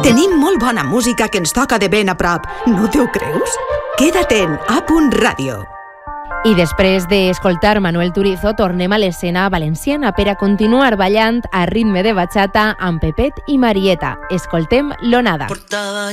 Tenim molt bona música que ens toca de ben a prop. No t'ho creus? Queda't en A.Radio. I després d'escoltar Manuel Turizo, tornem a l'escena valenciana per a continuar ballant a ritme de bachata amb Pepet i Marieta. Escoltem l'Onada.